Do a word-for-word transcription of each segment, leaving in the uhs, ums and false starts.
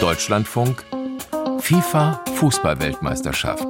Deutschlandfunk FIFA Fußball-Weltmeisterschaft.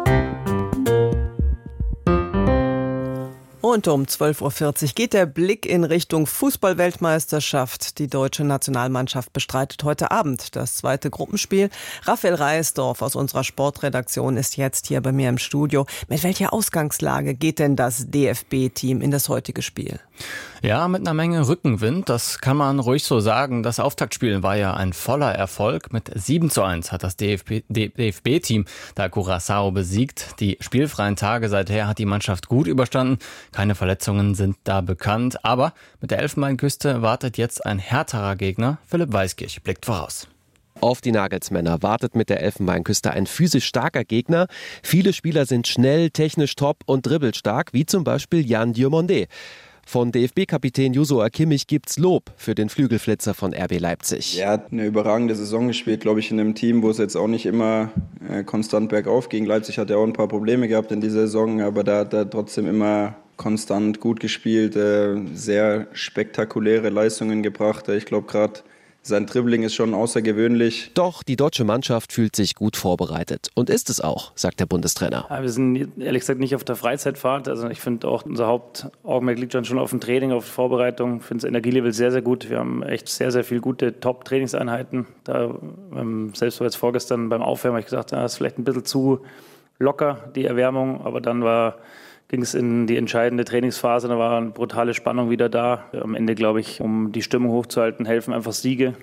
Und um zwölf Uhr vierzig geht der Blick in Richtung Fußball-Weltmeisterschaft. Die deutsche Nationalmannschaft bestreitet heute Abend das zweite Gruppenspiel. Raphael Reisdorf aus unserer Sportredaktion ist jetzt hier bei mir im Studio. Mit welcher Ausgangslage geht denn das D F B-Team in das heutige Spiel? Ja, mit einer Menge Rückenwind, das kann man ruhig so sagen. Das Auftaktspiel war ja ein voller Erfolg. Mit sieben zu eins hat das D F B-Team da Curaçao besiegt. Die spielfreien Tage seither hat die Mannschaft gut überstanden. Keine Verletzungen sind da bekannt. Aber mit der Elfenbeinküste wartet jetzt ein härterer Gegner. Philipp Weiskirch blickt voraus. Auf die Nagelsmänner wartet mit der Elfenbeinküste ein physisch starker Gegner. Viele Spieler sind schnell, technisch top und dribbelstark, wie zum Beispiel Jan Diomandé. Von D F B-Kapitän Joshua Kimmich gibt's Lob für den Flügelflitzer von R B Leipzig. Er hat eine überragende Saison gespielt, glaube ich, in einem Team, wo es jetzt auch nicht immer äh, konstant bergauf ging. Leipzig hat ja auch ein paar Probleme gehabt in dieser Saison, aber da hat er trotzdem immer konstant gut gespielt, äh, sehr spektakuläre Leistungen gebracht. Ich glaube gerade, sein Dribbling ist schon außergewöhnlich. Doch die deutsche Mannschaft fühlt sich gut vorbereitet. Und ist es auch, sagt der Bundestrainer. Ja, wir sind ehrlich gesagt nicht auf der Freizeitfahrt. Also ich finde auch, unser Hauptaugenmerk liegt dann schon auf dem Training, auf der Vorbereitung. Ich finde das Energielevel sehr, sehr gut. Wir haben echt sehr, sehr viele gute Top-Trainingseinheiten. Da, ähm, selbst jetzt vorgestern beim Aufwärmen habe ich gesagt, das ist vielleicht ein bisschen zu locker, die Erwärmung. Aber dann war... ging es in die entscheidende Trainingsphase, da war eine brutale Spannung wieder da. Am Ende, glaube ich, um die Stimmung hochzuhalten, helfen einfach Siege.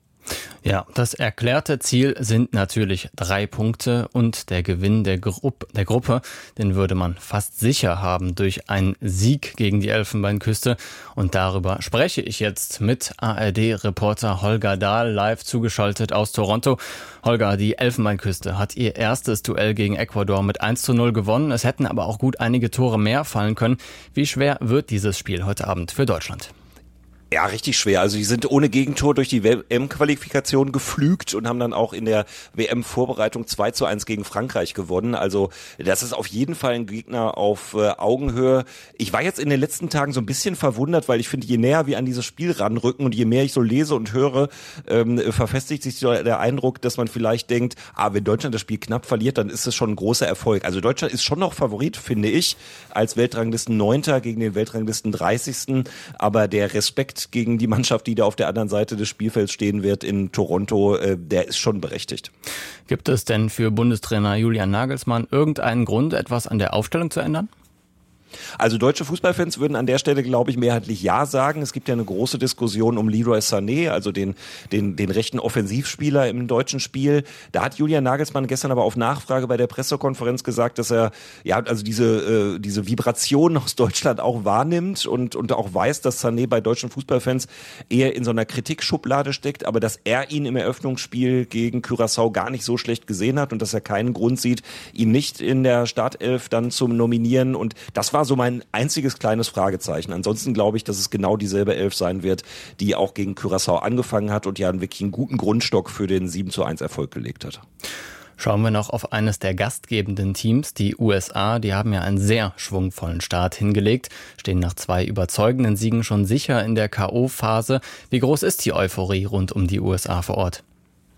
Ja, das erklärte Ziel sind natürlich drei Punkte und der Gewinn der, Grupp, der Gruppe, den würde man fast sicher haben durch einen Sieg gegen die Elfenbeinküste. Und darüber spreche ich jetzt mit A R D-Reporter Holger Dahl, live zugeschaltet aus Toronto. Holger, die Elfenbeinküste hat ihr erstes Duell gegen Ecuador mit eins zu null gewonnen. Es hätten aber auch gut einige Tore mehr fallen können. Wie schwer wird dieses Spiel heute Abend für Deutschland? Ja, richtig schwer. Also die sind ohne Gegentor durch die W M-Qualifikation geflügt und haben dann auch in der W M-Vorbereitung zwei zu eins gegen Frankreich gewonnen. Also das ist auf jeden Fall ein Gegner auf äh, Augenhöhe. Ich war jetzt in den letzten Tagen so ein bisschen verwundert, weil ich finde, je näher wir an dieses Spiel ranrücken und je mehr ich so lese und höre, ähm, verfestigt sich der Eindruck, dass man vielleicht denkt, ah, wenn Deutschland das Spiel knapp verliert, dann ist es schon ein großer Erfolg. Also Deutschland ist schon noch Favorit, finde ich, als Weltranglisten Neunter gegen den Weltranglisten dreißigsten Aber der Respekt gegen die Mannschaft, die da auf der anderen Seite des Spielfelds stehen wird in Toronto, äh, der ist schon berechtigt. Gibt es denn für Bundestrainer Julian Nagelsmann irgendeinen Grund, etwas an der Aufstellung zu ändern? Also deutsche Fußballfans würden an der Stelle, glaube ich, mehrheitlich Ja sagen. Es gibt ja eine große Diskussion um Leroy Sané, also den, den, den rechten Offensivspieler im deutschen Spiel. Da hat Julian Nagelsmann gestern aber auf Nachfrage bei der Pressekonferenz gesagt, dass er ja also diese, äh, diese Vibration aus Deutschland auch wahrnimmt und, und auch weiß, dass Sané bei deutschen Fußballfans eher in so einer Kritikschublade steckt, aber dass er ihn im Eröffnungsspiel gegen Curaçao gar nicht so schlecht gesehen hat und dass er keinen Grund sieht, ihn nicht in der Startelf dann zu nominieren. Und das war war so mein einziges kleines Fragezeichen. Ansonsten glaube ich, dass es genau dieselbe Elf sein wird, die auch gegen Curaçao angefangen hat und ja wirklich einen guten Grundstock für den sieben zu eins Erfolg gelegt hat. Schauen wir noch auf eines der gastgebenden Teams, die U S A. Die haben ja einen sehr schwungvollen Start hingelegt, stehen nach zwei überzeugenden Siegen schon sicher in der K O-Phase. Wie groß ist die Euphorie rund um die U S A vor Ort?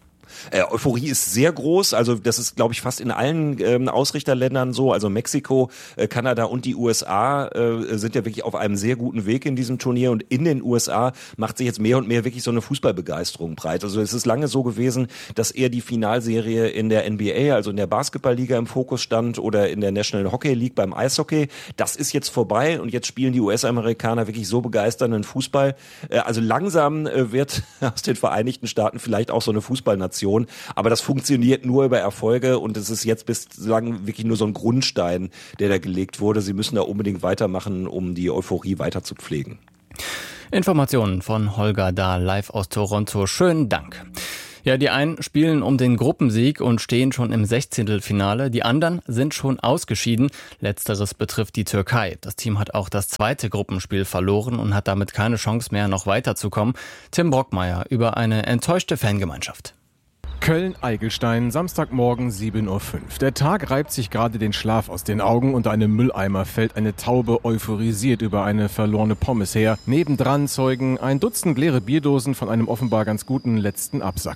Äh, Euphorie ist sehr groß, also das ist, glaube ich, fast in allen ähm, Ausrichterländern so, also Mexiko, äh, Kanada und die U S A äh, sind ja wirklich auf einem sehr guten Weg in diesem Turnier und in den U S A macht sich jetzt mehr und mehr wirklich so eine Fußballbegeisterung breit. Also es ist lange so gewesen, dass eher die Finalserie in der N B A, also in der Basketballliga im Fokus stand oder in der National Hockey League beim Eishockey. Das ist jetzt vorbei und jetzt spielen die U S-Amerikaner wirklich so begeisternden Fußball. Äh, also langsam äh, wird aus den Vereinigten Staaten vielleicht auch so eine Fußballnation. Aber das funktioniert nur über Erfolge und es ist jetzt bislang wirklich nur so ein Grundstein, der da gelegt wurde. Sie müssen da unbedingt weitermachen, um die Euphorie weiter zu pflegen. Informationen von Holger Dahl live aus Toronto. Schönen Dank. Ja, die einen spielen um den Gruppensieg und stehen schon im Sechzehntelfinale. Die anderen sind schon ausgeschieden. Letzteres betrifft die Türkei. Das Team hat auch das zweite Gruppenspiel verloren und hat damit keine Chance mehr, noch weiterzukommen. Tim Brockmeier über eine enttäuschte Fangemeinschaft. Köln-Eigelstein, Samstagmorgen sieben Uhr fünf. Der Tag reibt sich gerade den Schlaf aus den Augen. Unter einem Mülleimer fällt eine Taube euphorisiert über eine verlorene Pommes her. Nebendran zeugen ein Dutzend leere Bierdosen von einem offenbar ganz guten letzten Absacker.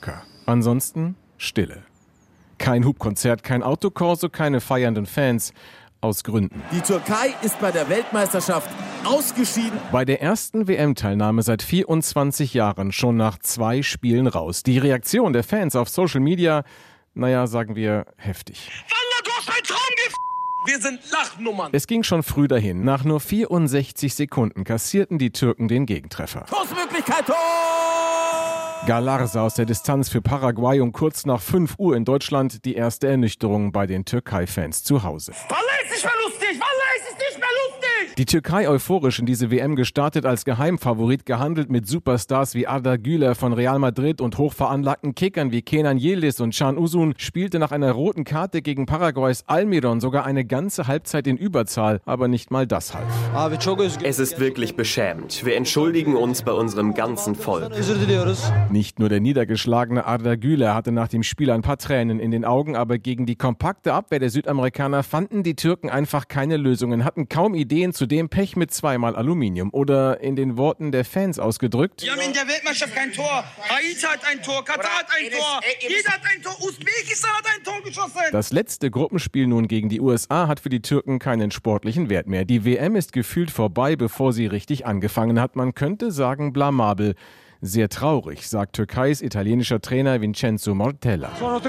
Ansonsten Stille. Kein Hubkonzert, kein Autokorso, keine feiernden Fans. Aus Gründen. Die Türkei ist bei der Weltmeisterschaft ausgeschieden. Bei der ersten W M-Teilnahme seit vierundzwanzig Jahren schon nach zwei Spielen raus. Die Reaktion der Fans auf Social Media, naja, sagen wir, heftig. Wallah, du hast ein Traumgift! Wir sind Lachnummern. Es ging schon früh dahin. Nach nur vierundsechzig Sekunden kassierten die Türken den Gegentreffer. Schussmöglichkeit, Tor! Galarza aus der Distanz für Paraguay um kurz nach fünf Uhr in Deutschland die erste Ernüchterung bei den Türkei-Fans zu Hause. Wallah, ist nicht mehr lustig! Wallah, ist es nicht mehr lustig! Die Türkei euphorisch in diese W M gestartet, als Geheimfavorit gehandelt mit Superstars wie Arda Güler von Real Madrid und hochveranlagten Kickern wie Kenan Yildiz und Can Uzun, spielte nach einer roten Karte gegen Paraguays Almiron sogar eine ganze Halbzeit in Überzahl, aber nicht mal das half. Es ist wirklich beschämend. Wir entschuldigen uns bei unserem ganzen Volk. Nicht nur der niedergeschlagene Arda Güler hatte nach dem Spiel ein paar Tränen in den Augen, aber gegen die kompakte Abwehr der Südamerikaner fanden die Türken einfach keine Lösungen, hatten kaum Ideen, zudem Pech mit zweimal Aluminium. Oder in den Worten der Fans ausgedrückt: Wir haben in der Weltmeisterschaft kein Tor. Haiti hat ein Tor, Katar hat ein Tor, jeder hat ein Tor, Usbekistan hat ein Tor geschossen. Das letzte Gruppenspiel nun gegen die U S A hat für die Türken keinen sportlichen Wert mehr. Die W M ist gefühlt vorbei, bevor sie richtig angefangen hat. Man könnte sagen blamabel. Sehr traurig, sagt Türkeis italienischer Trainer Vincenzo Montella.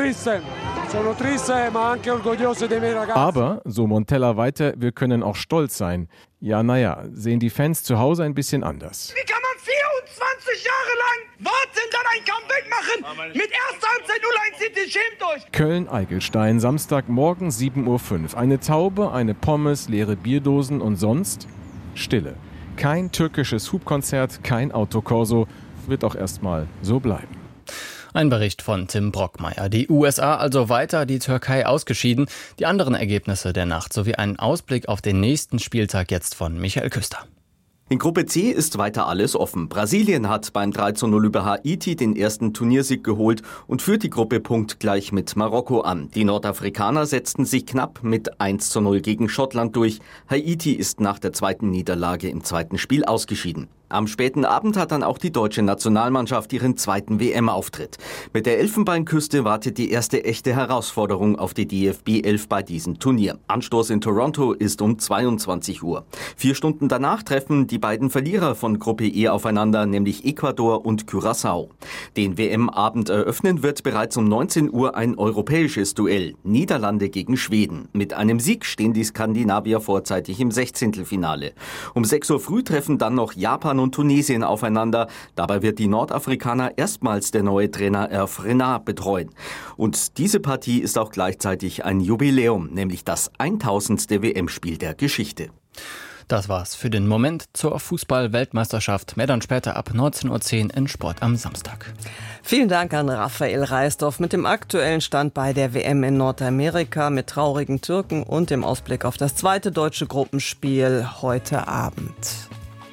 Aber, so Montella weiter, wir können auch stolz sein. Ja, naja, sehen die Fans zu Hause ein bisschen anders. Wie kann man vierundzwanzig Jahre lang warten, dann ein Comeback machen? Mit erster Halbzeit null eins City, schämt euch! Köln-Eigelstein, Samstagmorgen sieben Uhr fünf. Eine Taube, eine Pommes, leere Bierdosen und sonst Stille. Kein türkisches Hubkonzert, kein Autokorso. Wird auch erstmal so bleiben. Ein Bericht von Tim Brockmeier. Die U S A also weiter, die Türkei ausgeschieden. Die anderen Ergebnisse der Nacht sowie einen Ausblick auf den nächsten Spieltag jetzt von Michael Küster. In Gruppe C ist weiter alles offen. Brasilien hat beim drei zu null über Haiti den ersten Turniersieg geholt und führt die Gruppe punktgleich mit Marokko an. Die Nordafrikaner setzten sich knapp mit eins zu null gegen Schottland durch. Haiti ist nach der zweiten Niederlage im zweiten Spiel ausgeschieden. Am späten Abend hat dann auch die deutsche Nationalmannschaft ihren zweiten W M-Auftritt. Mit der Elfenbeinküste wartet die erste echte Herausforderung auf die D F B elf bei diesem Turnier. Anstoß in Toronto ist um zweiundzwanzig Uhr. Vier Stunden danach treffen die beiden Verlierer von Gruppe E aufeinander, nämlich Ecuador und Curaçao. Den W M-Abend eröffnen wird bereits um neunzehn Uhr ein europäisches Duell. Niederlande gegen Schweden. Mit einem Sieg stehen die Skandinavier vorzeitig im Sechzehntelfinale. Um sechs Uhr früh treffen dann noch Japan und Tunesien aufeinander. Dabei wird die Nordafrikaner erstmals der neue Trainer Hervé Renard betreuen. Und diese Partie ist auch gleichzeitig ein Jubiläum, nämlich das tausendste W M-Spiel der Geschichte. Das war's für den Moment zur Fußball-Weltmeisterschaft. Mehr dann später ab neunzehn Uhr zehn in Sport am Samstag. Vielen Dank an Raphael Reisdorf mit dem aktuellen Stand bei der W M in Nordamerika mit traurigen Türken und dem Ausblick auf das zweite deutsche Gruppenspiel heute Abend.